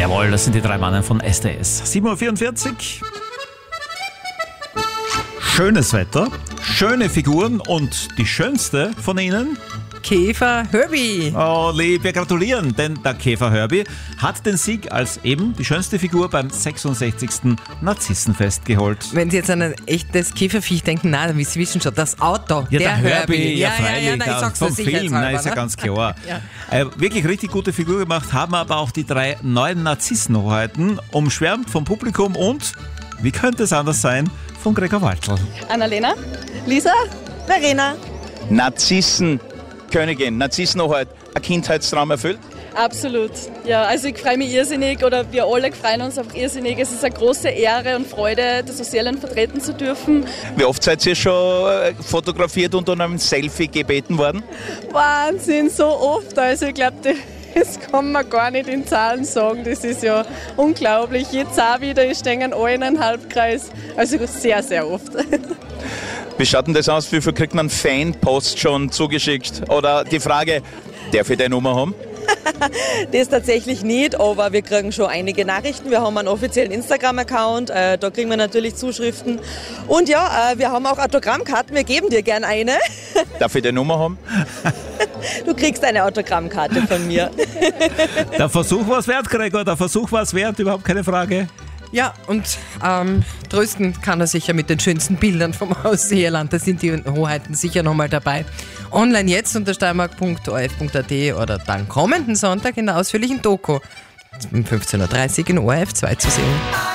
Jawohl, das sind die drei Mannen von SDS. 7.44 Uhr. Schönes Wetter, schöne Figuren und die schönste von ihnen? Käfer Herbie. Oh, lieb, wir gratulieren, denn der Käfer Herbie hat den Sieg als eben die schönste Figur beim 66. Narzissenfest geholt. Wenn Sie jetzt an ein echtes Käferviech denken, nein, Sie wissen schon, das Auto, Ja, der Herbie, ja, nein, freilich, ich sag's vom nur Film, sicherheitshalber, ist ja ne? ganz klar. Ja. Wirklich richtig gute Figur gemacht, haben aber auch die drei neuen Narzissenhoheiten, umschwärmt vom Publikum und, wie könnte es anders sein, von Gregor Waltl. Annalena, Lisa, Verena. Narzissenkönigin, Narzissenhoheit, ein Kindheitstraum erfüllt? Absolut. Ja, also ich freue mich irrsinnig oder wir alle freuen uns einfach irrsinnig. Es ist eine große Ehre und Freude, das aus Irland vertreten zu dürfen. Wie oft seid ihr schon fotografiert und um ein Selfie gebeten worden? Wahnsinn, so oft. Also ich glaube, das kann man gar nicht in Zahlen sagen. Das ist ja unglaublich. Jetzt auch wieder, ich stehe alle in einem Halbkreis. Also sehr, sehr oft. Wie schaut denn das aus? Wie viel kriegt man Fanpost schon zugeschickt? Oder die Frage, darf ich deine Nummer haben? Das tatsächlich nicht, aber wir kriegen schon einige Nachrichten. Wir haben einen offiziellen Instagram-Account, da kriegen wir natürlich Zuschriften. Und ja, wir haben auch Autogrammkarten, wir geben dir gern eine. Darf ich deine Nummer haben? Du kriegst eine Autogrammkarte von mir. Der Versuch war es wert, Gregor, der Versuch war es wert, überhaupt keine Frage. Ja, und trösten kann er sich ja mit den schönsten Bildern vom Haus Irland. Da sind die Hoheiten sicher nochmal dabei. Online jetzt unter steiermark.orf.at oder dann kommenden Sonntag in der ausführlichen Doku um 15.30 Uhr in ORF 2 zu sehen.